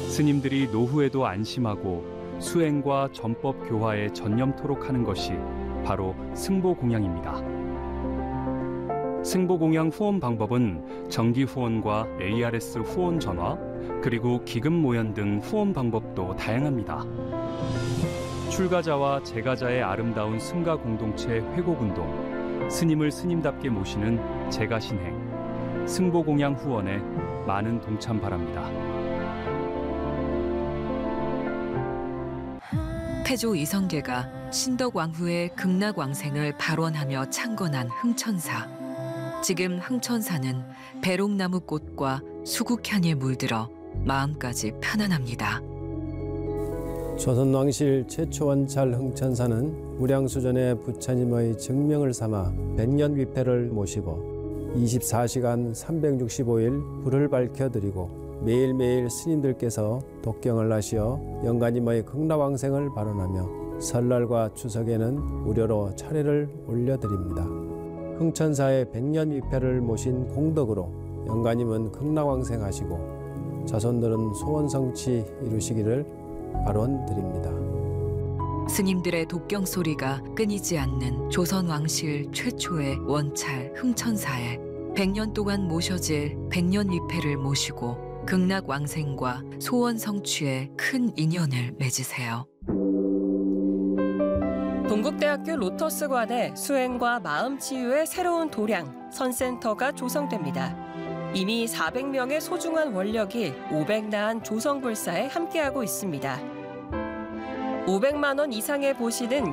스님들이 노후에도 안심하고 수행과 전법 교화에 전념토록 하는 것이 바로 승보공양입니다. 승보공양 후원 방법은 정기 후원과 ARS 후원 전화, 그리고 기금 모연 등 후원 방법도 다양합니다. 출가자와 재가자의 아름다운 승가 공동체 회곡운동, 스님을 스님답게 모시는 재가신행, 승보공양 후원에 많은 동참 바랍니다. 태조 이성계가 신덕왕후의 극락왕생을 발원하며 창건한 흥천사. 지금 흥천사는 배롱나무 꽃과 수국향에 물들어 마음까지 편안합니다. 조선왕실 최초 원찰 흥천사는 무량수전의 부처님의 증명을 삼아 백년위패를 모시고 24시간 365일 불을 밝혀드리고 매일매일 스님들께서 독경을 하시어 영가님의 극락왕생을 발언하며 설날과 추석에는 무료로 차례를 올려드립니다. 흥천사의 백년위패를 모신 공덕으로 영가님은 극락왕생하시고 자손들은 소원성취 이루시기를 발언드립니다. 스님들의 독경 소리가 끊이지 않는 조선왕실 최초의 원찰 흥천사에 100년 동안 모셔질 백년위패를 모시고 극락왕생과 소원 성취에 큰 인연을 맺으세요. 동국대학교 로터스관에 수행과 마음치유의 새로운 도량, 선센터가 조성됩니다. 이미 400명의 소중한 원력이 500나한 조성불사에 함께하고 있습니다. 500만 원 이상의 보시는